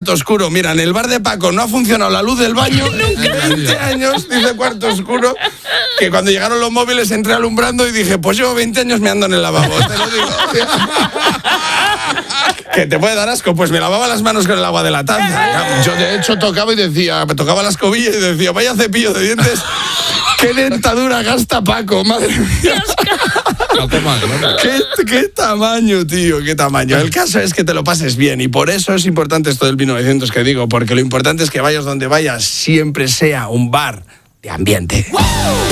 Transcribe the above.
Cuarto Oscuro. Mira, en el bar de Paco no ha funcionado la luz del baño en 20 años, dice Cuarto Oscuro, que cuando llegaron los móviles entré alumbrando y dije, pues llevo 20 años meando en el lavabo, te lo digo. Que te puede dar asco, pues me lavaba las manos con el agua de la taza. Yo de hecho tocaba y decía, me tocaba la escobilla y decía, vaya cepillo de dientes, qué dentadura gasta Paco, madre mía. ¿Qué tamaño, tío? ¿Qué tamaño? El caso es que te lo pases bien y por eso es importante esto del 1900 que digo, porque lo importante es que vayas donde vayas, siempre sea un bar de ambiente.